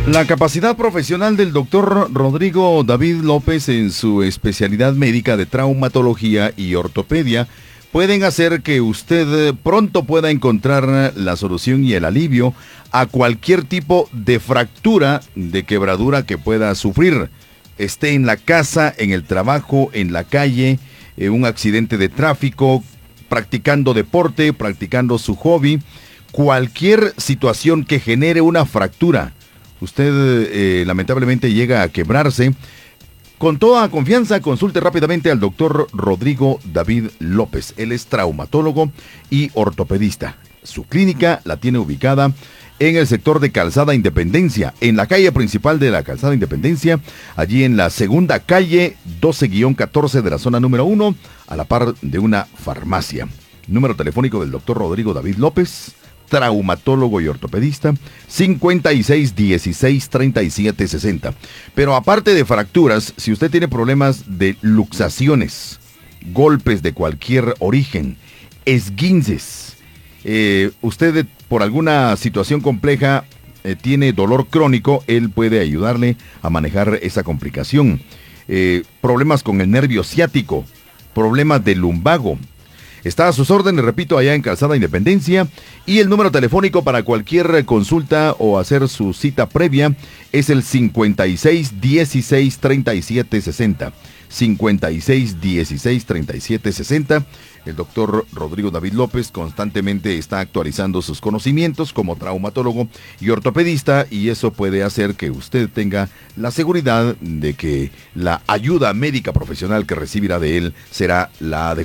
La capacidad profesional del doctor Rodrigo David López en su especialidad médica de traumatología y ortopedia pueden hacer que usted pronto pueda encontrar la solución y el alivio a cualquier tipo de fractura, de quebradura que pueda sufrir. Esté en la casa, en el trabajo, en la calle, un accidente de tráfico, practicando deporte, practicando su hobby, cualquier situación que genere una fractura. Usted lamentablemente llega a quebrarse. Con toda confianza, consulte rápidamente al doctor Rodrigo David López. Él es traumatólogo y ortopedista. Su clínica la tiene ubicada en el sector de Calzada Independencia, en la calle principal de la Calzada Independencia, allí en la segunda calle 12-14 de la zona número 1, a la par de una farmacia. Número telefónico del doctor Rodrigo David López, traumatólogo y ortopedista, 5616-3760. Pero aparte de fracturas, si usted tiene problemas de luxaciones, golpes de cualquier origen, esguinces, usted por alguna situación compleja tiene dolor crónico, él puede ayudarle a manejar esa complicación. Problemas con el nervio ciático, problemas de lumbago. Está a sus órdenes, repito, allá en Calzada Independencia, y el número telefónico para cualquier consulta o hacer su cita previa es el 5616-3760. 5616-3760. El doctor Rodrigo David López constantemente está actualizando sus conocimientos como traumatólogo y ortopedista, y eso puede hacer que usted tenga la seguridad de que la ayuda médica profesional que recibirá de él será la adecuada.